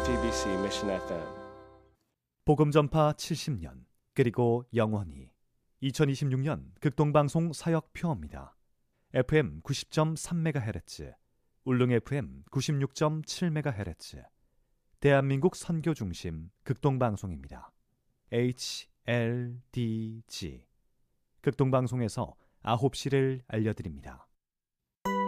FEBC Mission FM. 복음 전파 70년 그리고 영원히 2026년 극동방송 사역표입니다. FM 90.3MHz, 울릉 FM 96.7MHz, 대한민국 선교중심 극동방송입니다. HLDG 극동방송에서 9시를 알려드립니다.